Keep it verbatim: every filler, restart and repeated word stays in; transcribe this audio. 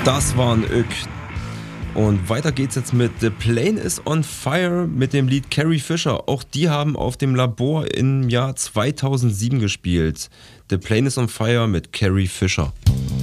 Das war ein Ök. Und weiter geht's jetzt mit The Plane is on Fire mit dem Lied Carrie Fisher. Auch die haben auf dem Labor im Jahr zweitausendsieben gespielt. The Plane is on Fire mit Carrie Fisher.